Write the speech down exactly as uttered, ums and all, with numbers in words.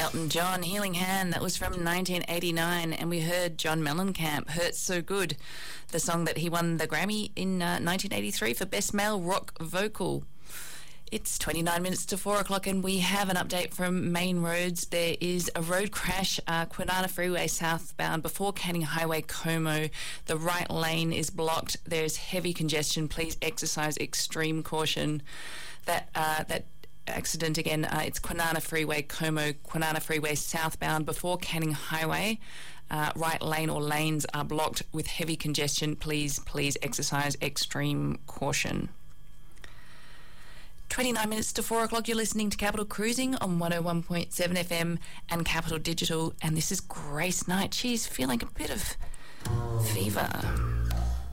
Elton John, Healing Hand, that was from nineteen eighty-nine, and we heard John Mellencamp, Hurts So Good, the song that he won the Grammy in uh, nineteen eighty-three for Best Male Rock Vocal. It's twenty-nine minutes to four o'clock, and we have an update from Main Roads. There is a road crash, uh, Kwinana Freeway southbound before Canning Highway, Como. The right lane is blocked. There's heavy congestion. Please exercise extreme caution. That uh, that accident again, uh, it's Kwinana Freeway, Como, Kwinana Freeway southbound before Canning Highway. Uh, right lane or lanes are blocked with heavy congestion. Please, please exercise extreme caution. twenty-nine minutes to four o'clock, you're listening to Capital Cruising on one oh one point seven F M and Capital Digital, and this is Grace Knight. She's feeling a bit of fever.